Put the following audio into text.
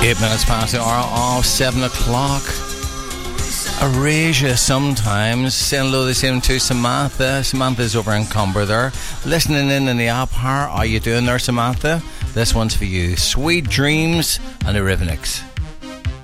8 minutes past the hour of 7 o'clock. Erasure sometimes. Saying hello the same to Samantha. Samantha's over in Comber there. Listening in the app. How are you doing there, Samantha? This one's for you. Sweet Dreams and Eurythmics.